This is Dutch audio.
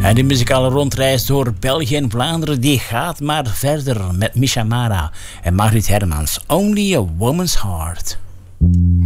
En de muzikale rondreis door België en Vlaanderen die gaat maar verder met Misha Mara en Margriet Hermans. Only a Woman's Heart.